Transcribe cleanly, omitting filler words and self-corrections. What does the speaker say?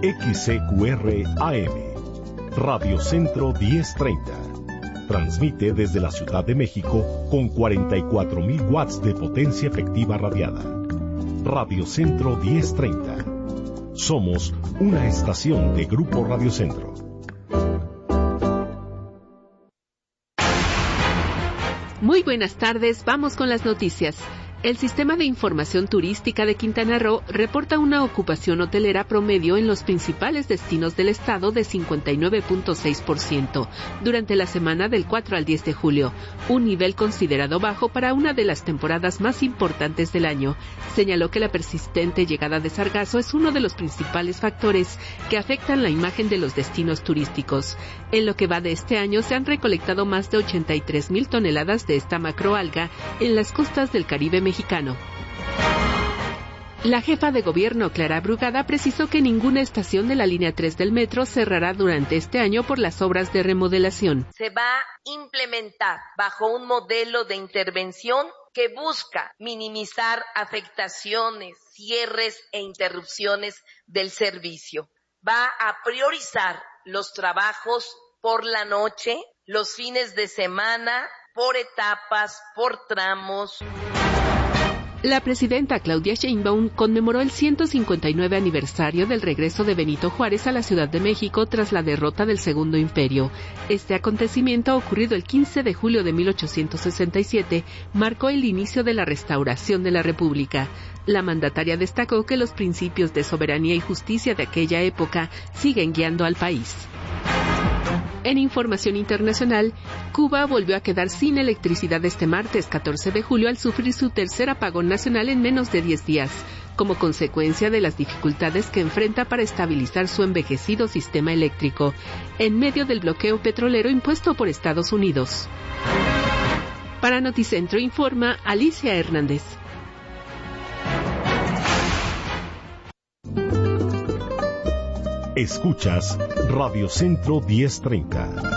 XCQR AM, Radio Centro 1030. Transmite desde la Ciudad de México con 44,000 watts de potencia efectiva radiada. Radio Centro 1030. Somos una estación de Grupo Radio Centro. Muy buenas tardes, vamos con las noticias. El Sistema de Información Turística de Quintana Roo reporta una ocupación hotelera promedio en los principales destinos del estado de 59.6% durante la semana del 4 al 10 de julio, un nivel considerado bajo para una de las temporadas más importantes del año. Señaló que la persistente llegada de sargazo es uno de los principales factores que afectan la imagen de los destinos turísticos. En lo que va de este año se han recolectado más de 83,000 toneladas de esta macroalga en las costas del Caribe mexicano. La jefa de gobierno, Clara Brugada, precisó que ninguna estación de la línea 3 del metro cerrará durante este año por las obras de remodelación. Se va a implementar bajo un modelo de intervención que busca minimizar afectaciones, cierres e interrupciones del servicio. Va a priorizar los trabajos por la noche, los fines de semana, por etapas, por tramos. La presidenta Claudia Sheinbaum conmemoró el 159 aniversario del regreso de Benito Juárez a la Ciudad de México tras la derrota del Segundo Imperio. Este acontecimiento, ocurrido el 15 de julio de 1867, marcó el inicio de la restauración de la República. La mandataria destacó que los principios de soberanía y justicia de aquella época siguen guiando al país. En información internacional, Cuba volvió a quedar sin electricidad este martes 14 de julio al sufrir su tercer apagón nacional en menos de 10 días, como consecuencia de las dificultades que enfrenta para estabilizar su envejecido sistema eléctrico, en medio del bloqueo petrolero impuesto por Estados Unidos. Para Noticentro informa Alicia Hernández. Escuchas Radio Centro 1030.